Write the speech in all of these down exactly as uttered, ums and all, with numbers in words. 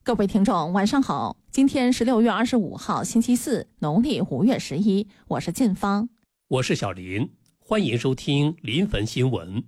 各位听众晚上好，今天是六月二十五号星期四，农历五月十一，我是晋芳， 我是小林，欢迎收听临汾新闻。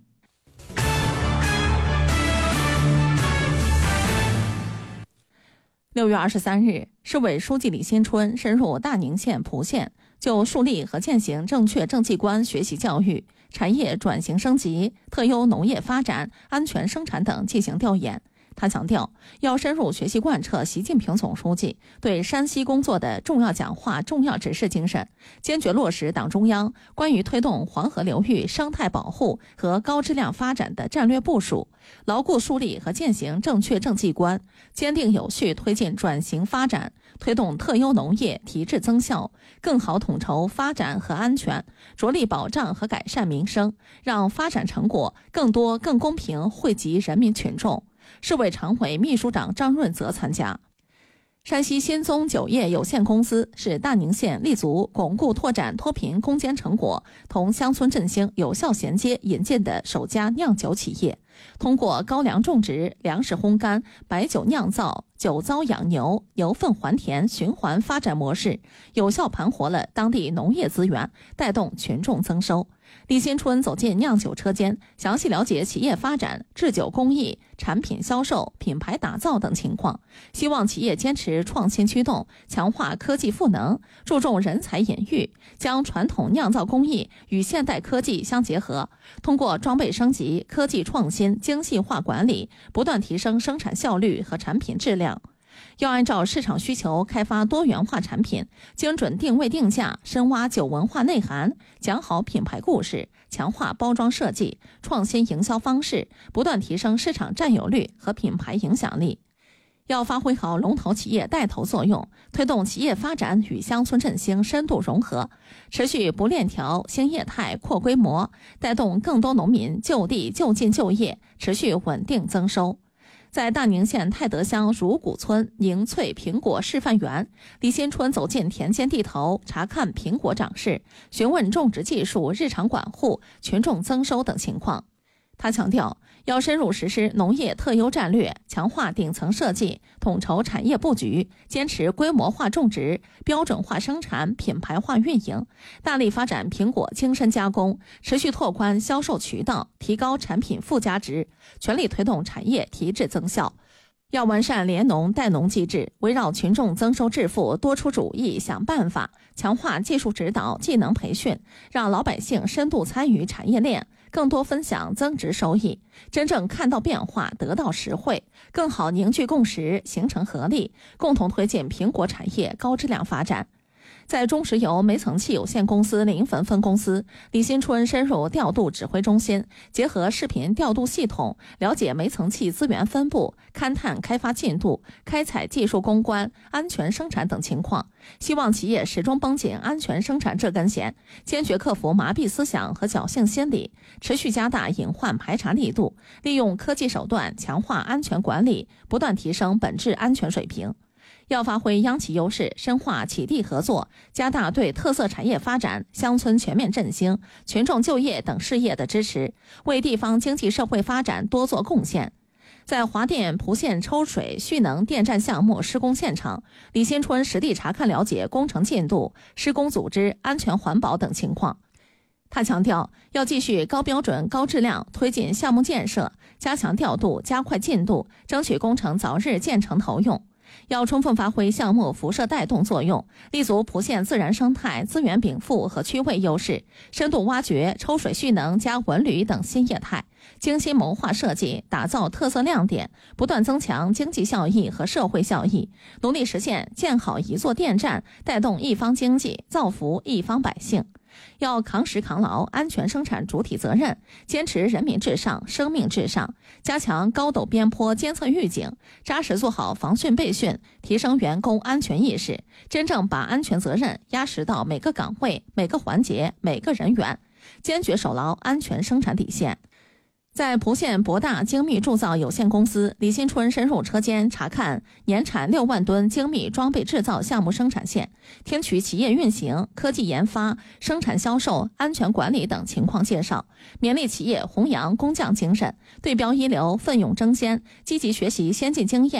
六月二十三日，市委书记李新春深入大宁县蒲县，就树立和践行正确政绩观学习教育、产业转型升级、特优农业发展、安全生产等进行调研。他强调，要深入学习贯彻习近平总书记对山西工作的重要讲话、重要指示精神，坚决落实党中央关于推动黄河流域生态保护和高质量发展的战略部署，牢固树立和践行正确政绩观，坚定有序推进转型发展，推动特优农业提质增效，更好统筹发展和安全，着力保障和改善民生，让发展成果更多、更公平惠及人民群众。市委常委秘书长张润泽参加。山西新宗酒业有限公司是大宁县立足巩固拓展脱贫攻坚成果、同乡村振兴有效衔接引进的首家酿酒企业，通过高粱种植、粮食烘干、白酒酿造、酒糟养牛、牛粪还田循环发展模式，有效盘活了当地农业资源，带动群众增收。李新春走进酿酒车间，详细了解企业发展、制酒工艺、产品销售、品牌打造等情况，希望企业坚持创新驱动，强化科技赋能，注重人才引育，将传统酿造工艺与现代科技相结合，通过装备升级、科技创新、精细化管理，不断提升生产效率和产品质量。要按照市场需求开发多元化产品，精准定位定价，深挖酒文化内涵，讲好品牌故事，强化包装设计，创新营销方式，不断提升市场占有率和品牌影响力。要发挥好龙头企业带头作用，推动企业发展与乡村振兴深度融合，持续不链条兴业态扩规模，带动更多农民就地就近就业，持续稳定增收。在大宁县泰德乡如谷村宁翠苹果示范园，李新春走进田间地头，查看苹果长势，询问种植技术、日常管护、群众增收等情况。他强调，要深入实施农业特优战略，强化顶层设计，统筹产业布局，坚持规模化种植、标准化生产、品牌化运营，大力发展苹果精深加工，持续拓宽销售渠道，提高产品附加值，全力推动产业提质增效。要完善联农带农机制，围绕群众增收致富多出主意想办法，强化技术指导、技能培训，让老百姓深度参与产业链，更多分享增值收益，真正看到变化，得到实惠，更好凝聚共识，形成合力，共同推进苹果产业高质量发展。在中石油煤层气有限公司临汾分公司，李新春深入调度指挥中心，结合视频调度系统，了解煤层气资源分布、勘探开发进度、开采技术攻关、安全生产等情况，希望企业始终绷紧安全生产这根弦，坚决克服麻痹思想和侥幸心理，持续加大隐患排查力度，利用科技手段强化安全管理，不断提升本质安全水平。要发挥央企优势，深化企地合作，加大对特色产业发展、乡村全面振兴、群众就业等事业的支持，为地方经济社会发展多做贡献。在华电蒲县抽水蓄能电站项目施工现场，李新春实地查看了解工程进度、施工组织、安全环保等情况。他强调，要继续高标准、高质量推进项目建设，加强调度，加快进度，争取工程早日建成投用。要充分发挥项目辐射带动作用，立足蒲县自然生态、资源禀赋和区位优势，深度挖掘抽水蓄能加文旅等新业态，精心谋划设计，打造特色亮点，不断增强经济效益和社会效益，努力实现建好一座电站，带动一方经济，造福一方百姓。要扛实扛牢安全生产主体责任，坚持人民至上、生命至上，加强高陡边坡监测预警，扎实做好防汛备训，提升员工安全意识，真正把安全责任压实到每个岗位、每个环节、每个人员，坚决守牢安全生产底线。在蒲县博大精密铸造有限公司，李新春深入车间查看年产六万吨精密装备制造项目生产线，听取企业运行、科技研发、生产销售、安全管理等情况介绍，勉励企业弘扬工匠精神，对标一流，奋勇争先，积极学习先进经验，